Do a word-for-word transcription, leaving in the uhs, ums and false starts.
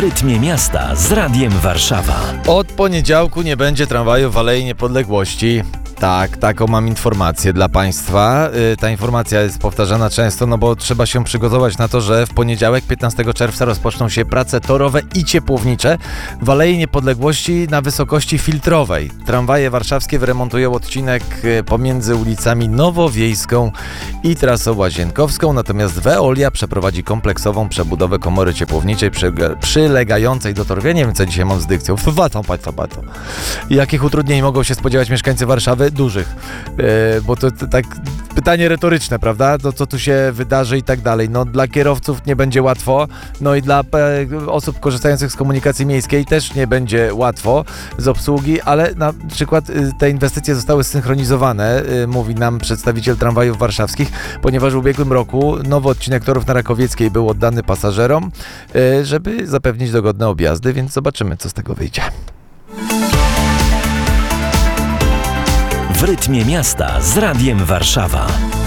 rytmie miasta z Radiem Warszawa. Od poniedziałku nie będzie tramwaju w Alei Niepodległości. Tak, taką mam informację dla Państwa. Yy, ta informacja jest powtarzana często, no bo trzeba się przygotować na to, że w poniedziałek, piętnastego czerwca rozpoczną się prace torowe i ciepłownicze w Alei Niepodległości na wysokości filtrowej. Tramwaje warszawskie wyremontują odcinek pomiędzy ulicami Nowowiejską i trasą Łazienkowską, natomiast Veolia przeprowadzi kompleksową przebudowę komory ciepłowniczej przylegającej do toru. Ja nie wiem, co dzisiaj mam z dykcją. Watą, państwa, watą. Jakich utrudnień mogą się spodziewać mieszkańcy Warszawy? Dużych, yy, bo to, to tak pytanie retoryczne, prawda? To co tu się wydarzy i tak dalej. No dla kierowców nie będzie łatwo, no i dla e, osób korzystających z komunikacji miejskiej też nie będzie łatwo z obsługi, ale na przykład y, te inwestycje zostały zsynchronizowane, y, mówi nam przedstawiciel tramwajów warszawskich, ponieważ w ubiegłym roku nowy odcinek torów na Rakowieckiej był oddany pasażerom, y, żeby zapewnić dogodne objazdy, więc zobaczymy, co z tego wyjdzie. W rytmie miasta z Radiem Warszawa.